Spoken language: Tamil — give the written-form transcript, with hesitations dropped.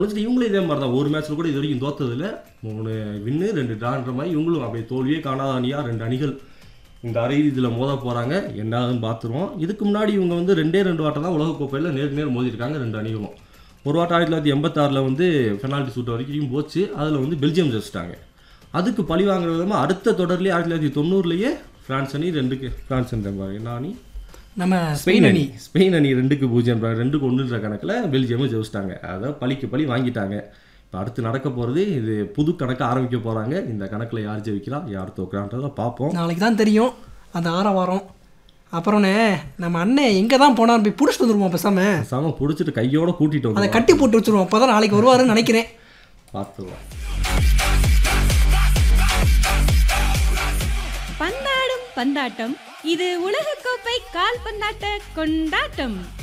இவங்களும் இதே மாதிரி தான் ஒரு மேட்ச்சில் கூட இது வரைக்கும் தோத்ததில்ல. 3 வின்னு 2 ட்ரான்ற மாதிரி இவங்களும் அப்படியே தோல்வியே காணாத அணியாக 2 அணிகள் இந்த இதில் மோத போகிறாங்க. என்ன ஆகுதுன்னு பார்த்துருவோம். இதுக்கு முன்னாடி இவங்க வந்து 2 வாட்டம் தான் உலகக்கோப்பையில் நேருக்கு மோதிருக்காங்க 2 அணிகளும். ஒரு வாட்டம் 1986 வந்து பெனால்ட்டி ஷூட் வரைக்கும் போச்சு. அதில் வந்து பெல்ஜியம் ஜெயிச்சிட்டாங்க. அதுக்கு பழி வாங்குற விதமாக அடுத்த தொடர்லேயே 1990 ஃப்ரான்ஸ் அணி 2க்கு ஃப்ரான்ஸ் என்ன அணி நம்ம ஸ்பெயின் அணி 2-0 2-1 கணக்கில் பெல்ஜியமும் ஜெயிச்சிட்டாங்க. அதை பழிக்கு பழி வாங்கிட்டாங்க. இப்போ அடுத்து நடக்க போகிறது இது புது கணக்கு ஆரம்பிக்க போகிறாங்க. இந்த கணக்கில் யார் ஜெயிக்கிறா யார் தோக்குறான்றதை பார்ப்போம். நாளைக்கு தான் தெரியும் அந்த 6 வாரம். அப்புறம்ண்ணே நம்ம அண்ணன் எங்கே தான் போனாலும் போய் பிடிச்சிட்டு வந்துருவோம். பேசாமல் பிடிச்சிட்டு கையோடு கூட்டிகிட்டு வந்து அதை கட்டி போட்டு வச்சுருவோம். அப்போ தான் நாளைக்கு வருவாருன்னு நினைக்கிறேன். பார்த்துருவோம். பந்தாடும் பந்தாட்டம் இது உலகக்கோப்பை கால்பந்தாட்ட கொண்டாட்டம்.